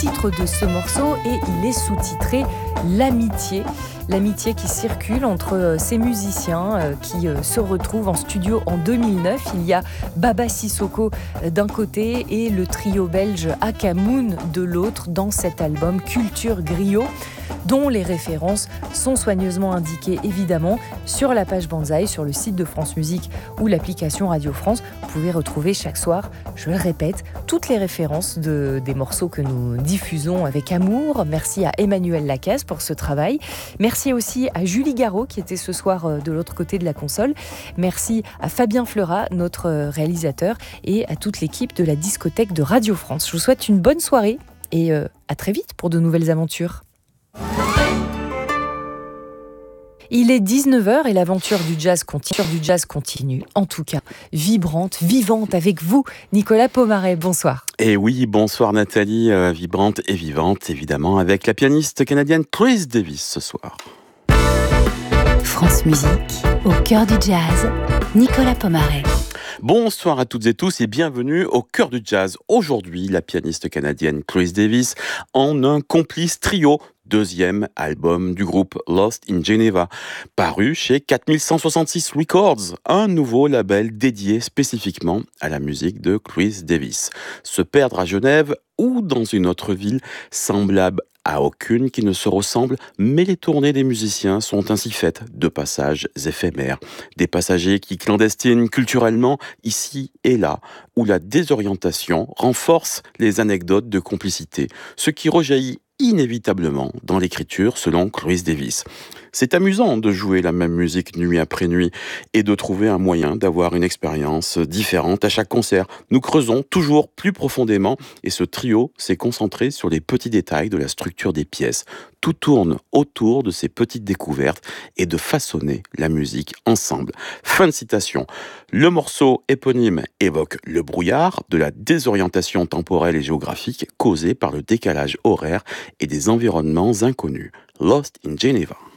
Titre de ce morceau et il est sous-titré L'amitié. L'amitié qui circule entre ces musiciens qui se retrouvent en studio en 2009. Il y a Baba Sissoko d'un côté et le trio belge Akamoon de l'autre dans cet album Culture Griot, dont les références sont soigneusement indiquées évidemment sur la page Banzai, sur le site de France Musique ou l'application Radio France. Vous pouvez retrouver chaque soir, je le répète, toutes les références des morceaux que nous diffusons avec amour. Merci à Emmanuel Lacaze pour ce travail. Merci aussi à Julie Garot qui était ce soir de l'autre côté de la console. Merci à Fabien Fleurat, notre réalisateur, et à toute l'équipe de la discothèque de Radio France. Je vous souhaite une bonne soirée et à très vite pour de nouvelles aventures. Il est 19h et l'aventure du jazz continue, en tout cas, vibrante, vivante avec vous, Nicolas Pomaret. Bonsoir. Et oui, bonsoir Nathalie, vibrante et vivante, évidemment, avec la pianiste canadienne Chris Davis ce soir. France Musique, au cœur du jazz, Nicolas Pomaret. Bonsoir à toutes et tous et bienvenue au cœur du jazz. Aujourd'hui, la pianiste canadienne Chris Davis en un complice trio, deuxième album du groupe Lost in Geneva, paru chez 4166 Records, un nouveau label dédié spécifiquement à la musique de Chris Davis. Se perdre à Genève ou dans une autre ville semblable à aucune qui ne se ressemble, mais les tournées des musiciens sont ainsi faites de passages éphémères, des passagers qui clandestinent culturellement ici et là, où la désorientation renforce les anecdotes de complicité, ce qui rejaillit inévitablement dans l'écriture selon Chris Davis. C'est amusant de jouer la même musique nuit après nuit et de trouver un moyen d'avoir une expérience différente à chaque concert. Nous creusons toujours plus profondément et ce trio s'est concentré sur les petits détails de la structure des pièces. Tout tourne autour de ces petites découvertes et de façonner la musique ensemble. Fin de citation. Le morceau éponyme évoque le brouillard, de la désorientation temporelle et géographique causée par le décalage horaire et des environnements inconnus. Lost in Geneva.